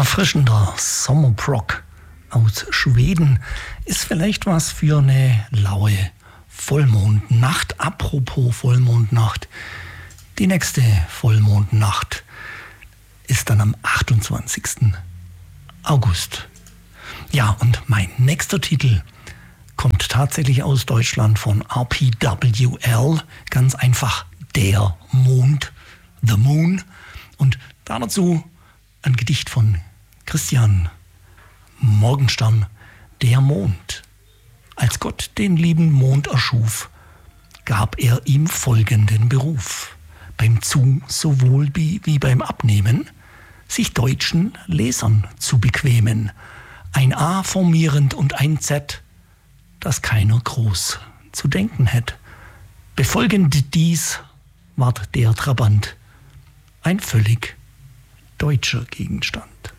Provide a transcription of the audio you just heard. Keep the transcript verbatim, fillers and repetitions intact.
erfrischender Sommerbrock aus Schweden ist vielleicht was für eine laue Vollmondnacht. Apropos Vollmondnacht, die nächste Vollmondnacht ist dann am achtundzwanzigsten August. Ja, und mein nächster Titel kommt tatsächlich aus Deutschland von R P W L, ganz einfach Der Mond, The Moon. Und dazu ein Gedicht von Christian Morgenstern, Der Mond. Als Gott den lieben Mond erschuf, gab er ihm folgenden Beruf. Beim Zu- sowohl wie beim Abnehmen, sich deutschen Lesern zu bequemen. Ein A formierend und ein Z, das keiner groß zu denken hätt. Befolgend dies ward der Trabant ein völlig deutscher Gegenstand.